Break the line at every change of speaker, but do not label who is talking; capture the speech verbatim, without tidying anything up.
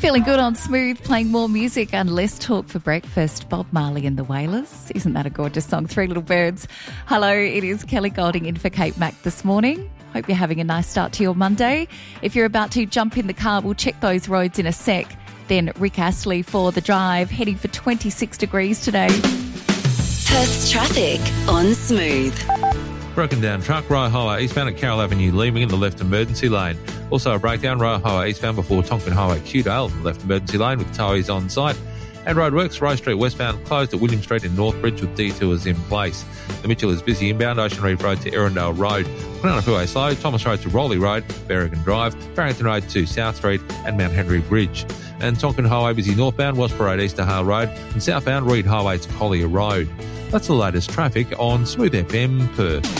Feeling good on Smooth, playing more music and less talk for breakfast. Bob Marley and the Wailers. Isn't that a gorgeous song? Three Little Birds. Hello, it is Kelly Golding in for Kate Mack this morning. Hope you're having a nice start to your Monday. If you're about to jump in the car, we'll check those roads in a sec. Then Rick Astley for the drive, heading for twenty-six degrees today.
Perth's traffic on Smooth.
Broken down truck, Rye Highway eastbound at Carroll Avenue, leaving in the left emergency lane. Also a breakdown, Rye Highway eastbound before Tonkin Highway, Cudale, in the left emergency lane with towies on site. And roadworks, Rose Street westbound closed at William Street in Northbridge with detours in place. The Mitchell is busy inbound, Ocean Reef Road to Erindale Road. Punana slow, Thomas Road to Rowley Road, Berrigan Drive, Farrington Road to South Street and Mount Henry Bridge. And Tonkin Highway busy northbound, Wasper Road East to Hale Road and southbound Reed Highway to Collier Road. That's the latest traffic on Smooth F M Perth.